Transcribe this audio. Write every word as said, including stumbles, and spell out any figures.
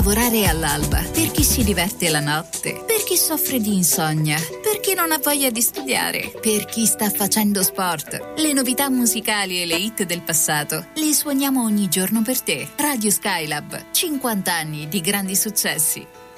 Lavorare all'alba, per chi si diverte la notte, per chi soffre di insonnia, per chi non ha voglia di studiare, per chi sta facendo sport. Le novità musicali e le hit del passato le suoniamo ogni giorno per te. Radio Skylab, cinquanta anni di grandi successi.